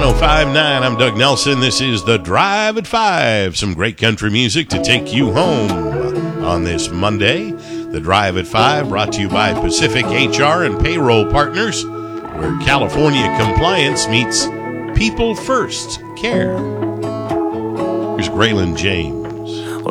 1059. I'm Doug Nelson. This is The Drive at 5. Some great country music to take you home on this Monday. The Drive at 5 brought to you by Pacific HR and Payroll Partners, where California compliance meets people first care. Here's Graylin James.